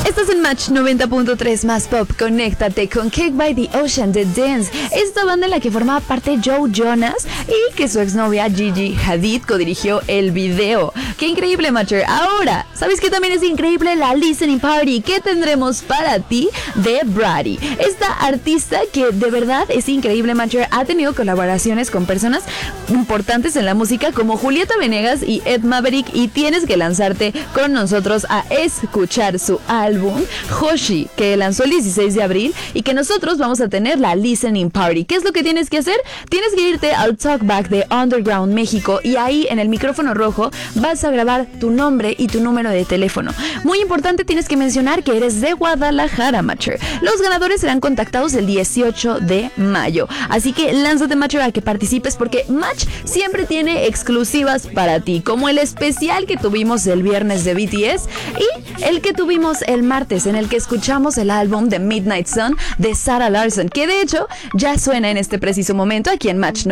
Estás en Match 90.3 más pop. Conéctate con Cake by the Ocean de Dance, esta banda en la que formaba parte Joe Jonas y que su exnovia Gigi Hadid codirigió el video. ¡Qué increíble, Matcher! Ahora, ¿sabes qué también es increíble? La Listening Party que tendremos para ti de Brady. Esta artista que de verdad es increíble, Matcher, ha tenido colaboraciones con personas importantes en la música como Julieta Venegas y Ed Maverick, y tienes que lanzarte con nosotros a escuchar su álbum Hoshi, que lanzó el 16 de abril y que nosotros vamos a tener la Listening Party. ¿Qué es lo que tienes que hacer? Tienes que irte al Talkback de Underground México y ahí en el micrófono rojo vas a grabar tu nombre y tu número de teléfono. Muy importante, tienes que mencionar que eres de Guadalajara, Matcher. Los ganadores serán contactados el 18 de mayo. Así que lánzate, Matcher, a que participes porque Match siempre tiene exclusivas para ti, como el especial que tuvimos el viernes de BTS y el que tuvimos el martes en el que escuchamos el álbum de Midnight Sun de Sarah Larson, que de hecho ya suena en este preciso momento aquí en Match